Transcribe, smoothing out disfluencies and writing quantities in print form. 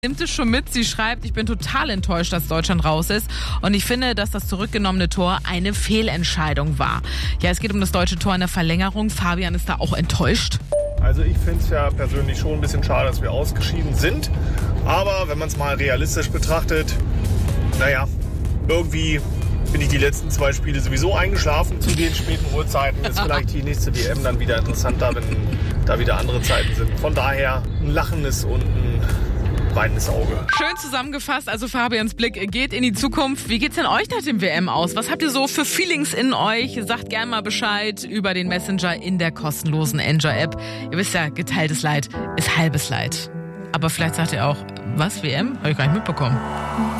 Nimmt es schon mit. Sie schreibt, ich bin total enttäuscht, dass Deutschland raus ist. Und ich finde, dass das zurückgenommene Tor eine Fehlentscheidung war. Ja, es geht um das deutsche Tor in der Verlängerung. Fabian ist da auch enttäuscht. Also ich finde es ja persönlich schon ein bisschen schade, dass wir ausgeschieden sind. Aber wenn man es mal realistisch betrachtet, irgendwie bin ich die letzten 2 Spiele sowieso eingeschlafen zu den späten Uhrzeiten. Ist vielleicht die nächste WM dann wieder interessanter, wenn da wieder andere Zeiten sind. Von daher ein lachendes und ein weinendes Auge. Schön zusammengefasst, also Fabians Blick geht in die Zukunft. Wie geht's denn euch nach dem WM aus? Was habt ihr so für Feelings in euch? Sagt gerne mal Bescheid über den Messenger in der kostenlosen Enjoy-App. Ihr wisst ja, geteiltes Leid ist halbes Leid. Aber vielleicht sagt ihr auch, was, WM? Habe ich gar nicht mitbekommen.